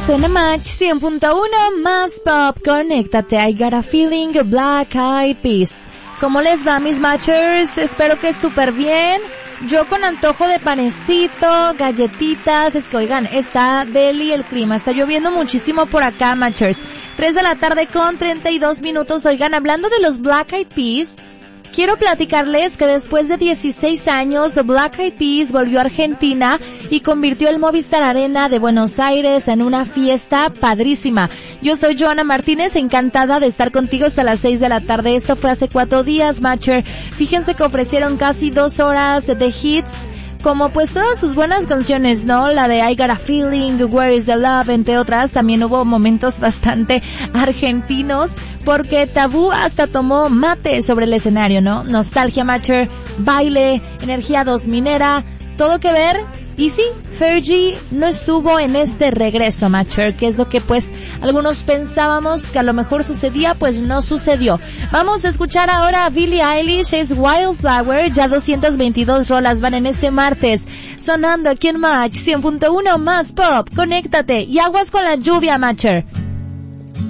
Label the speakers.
Speaker 1: Suena Match 100.1 más pop, conéctate, I got a feeling, Black Eyed Peas. ¿Cómo les va, mis matchers? Espero que súper bien. Yo con antojo de panecito, galletitas, es que oigan, está deli el clima, está lloviendo muchísimo por acá, matchers. 3 de la tarde con 32 minutos, oigan, hablando de los Black Eyed Peas, quiero platicarles que después de 16 años, Black Eyed Peas volvió a Argentina y convirtió el Movistar Arena de Buenos Aires en una fiesta padrísima. Yo soy Joana Martínez, encantada de estar contigo hasta las 6 de la tarde. Esto fue hace 4 días, matcher. Fíjense que ofrecieron casi 2 horas de hits, como pues todas sus buenas canciones, ¿no? La de I Got a Feeling, Where is the Love, entre otras. También hubo momentos bastante argentinos, porque Tabú hasta tomó mate sobre el escenario, ¿no? Nostalgia, matcher, baile, energía 2000era, todo que ver. Y sí, Fergie no estuvo en este regreso, matcher, que es lo que pues algunos pensábamos que a lo mejor sucedía, pues no sucedió. Vamos a escuchar ahora a Billie Eilish, es Wildflower, ya 222 rolas van en este martes, sonando aquí en Match 100.1 más pop, conéctate y aguas con la lluvia, matcher.